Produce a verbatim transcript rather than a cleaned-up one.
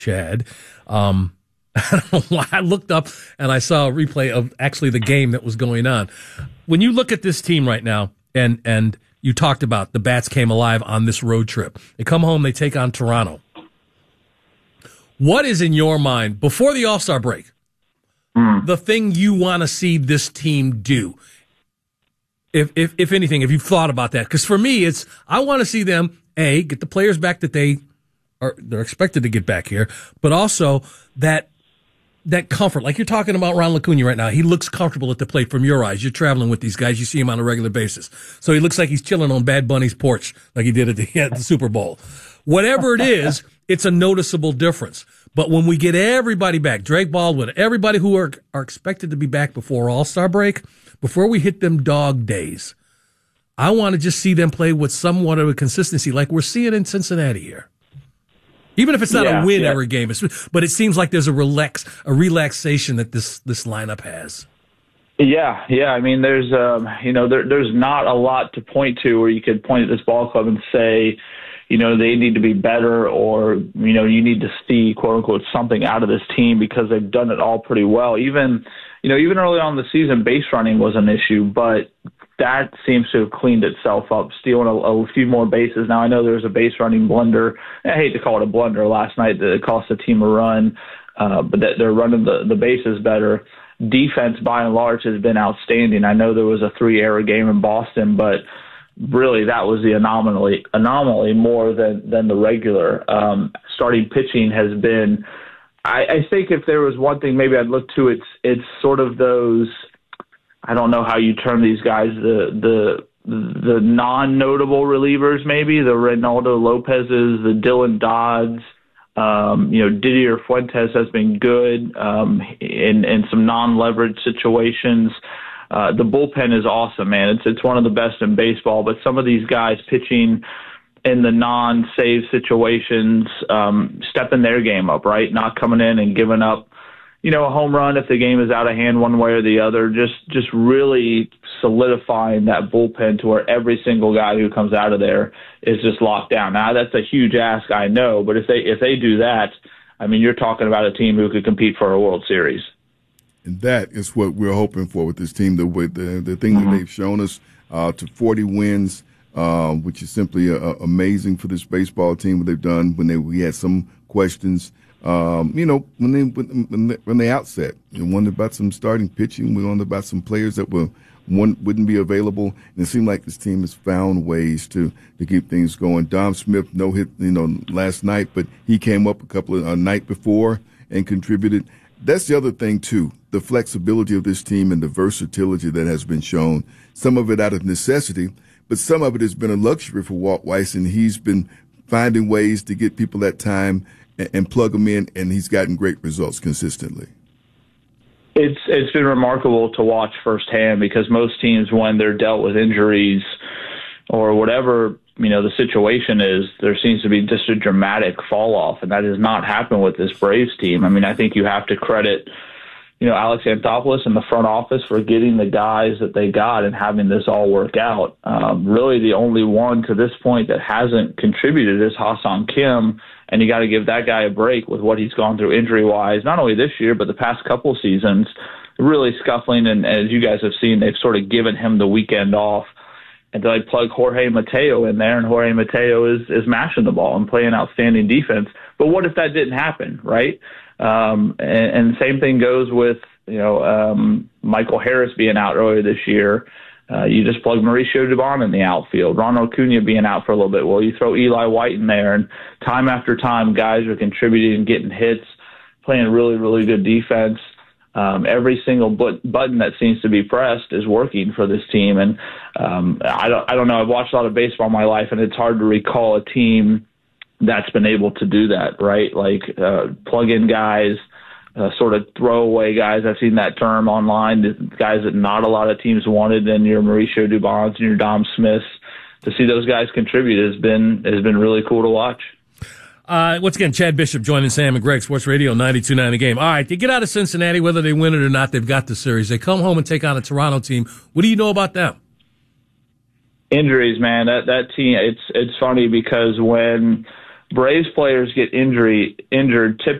Chad. Um, I don't know why. I looked up and I saw a replay of actually the game that was going on. When you look at this team right now, and and you talked about the Bats came alive on this road trip. They come home, they take on Toronto. What is in your mind before the All-Star break? Mm. The thing you want to see this team do? If, if if anything, if you've thought about that, because for me, it's I want to see them a get the players back that they are they're expected to get back here, but also that that comfort, like you're talking about Ronald Acuna right now. He looks comfortable at the plate from your eyes. You're traveling with these guys, you see him on a regular basis, so he looks like he's chilling on Bad Bunny's porch, like he did at the, at the Super Bowl. Whatever it is, it's a noticeable difference. But when we get everybody back, Drake Baldwin, everybody who are are expected to be back before All-Star break. Before we hit them dog days, I want to just see them play with somewhat of a consistency like we're seeing in Cincinnati here. Even if it's not yeah, a win yeah. every game, but it seems like there's a relax, a relaxation that this, this lineup has. Yeah, yeah. I mean, there's, um, you know, there, there's not a lot to point to where you could point at this ball club and say, you know, they need to be better or, you know, you need to see, quote unquote, something out of this team because they've done it all pretty well. Even, you know, even early on in the season, base running was an issue, but that seems to have cleaned itself up, stealing a, a few more bases. Now, I know there was a base running blunder. I hate to call it a blunder last night that it cost the team a run, uh, but that they're running the, the bases better. Defense, by and large, has been outstanding. I know there was a three-error game in Boston, but really that was the anomaly, anomaly more than, than the regular. Um, starting pitching has been – I, I think if there was one thing maybe I'd look to, it's it's sort of those, I don't know how you term these guys, the the the non-notable relievers maybe, the Reynaldo Lopez's, the Dylan Dodds, um, you know, Didier Fuentes has been good um, in, in some non-leverage situations. Uh, the bullpen is awesome, man. It's it's one of the best in baseball, but some of these guys pitching in the non-save situations, um, stepping their game up, right? Not coming in and giving up, you know, a home run if the game is out of hand one way or the other. Just just really solidifying that bullpen to where every single guy who comes out of there is just locked down. Now, that's a huge ask, I know, but if they if they do that, I mean, you're talking about a team who could compete for a World Series. And that is what we're hoping for with this team. The the, the thing mm-hmm. that they've shown us uh, to forty wins, Um, which is simply uh, amazing for this baseball team. What they've done when they we had some questions, um, you know, when they when they, when they outset, you know, wondered about some starting pitching. We wondered about some players that were one wouldn't be available, and it seemed like this team has found ways to to keep things going. Dom Smith no hit, you know, last night, but he came up a couple of a night before and contributed. That's the other thing too, the flexibility of this team and the versatility that has been shown. Some of it out of necessity. But some of it has been a luxury for Walt Weiss, and he's been finding ways to get people that time and, and plug them in, and he's gotten great results consistently. It's it's been remarkable to watch firsthand because most teams, when they're dealt with injuries or whatever, you know, the situation is, there seems to be just a dramatic fall off, and that has not happened with this Braves team. I mean, I think you have to credit, you know, Alex Anthopoulos and the front office for getting the guys that they got and having this all work out. Um, really, the only one to this point that hasn't contributed is Ha-Seong Kim, and you got to give that guy a break with what he's gone through injury-wise, not only this year, but the past couple seasons, really scuffling, and as you guys have seen, they've sort of given him the weekend off. And they plug Jorge Mateo in there, and Jorge Mateo is, is mashing the ball and playing outstanding defense. But what if that didn't happen, right? Um, and, and same thing goes with, you know, um, Michael Harris being out earlier this year. Uh, you just plug Mauricio Dubon in the outfield. Ronald Acuna being out for a little bit. Well, you throw Eli White in there, and time after time, guys are contributing, getting hits, playing really, really good defense. Um, every single but- button that seems to be pressed is working for this team. And um, I don't, I don't know. I've watched a lot of baseball in my life, and it's hard to recall a team that's been able to do that, right? Like uh, plug in guys, uh, sort of throwaway guys. I've seen that term online, the guys that not a lot of teams wanted, and your Mauricio Dubons and your Dom Smiths. To see those guys contribute has been has been really cool to watch. Uh, once again, Chad Bishop joining Sam and Greg, Sports Radio ninety-two point nine The Game. All right, they get out of Cincinnati, whether they win it or not, they've got the series. They come home and take on a Toronto team. What do you know about them? Injuries, man. That that team, it's it's funny because when Braves players get injury injured typically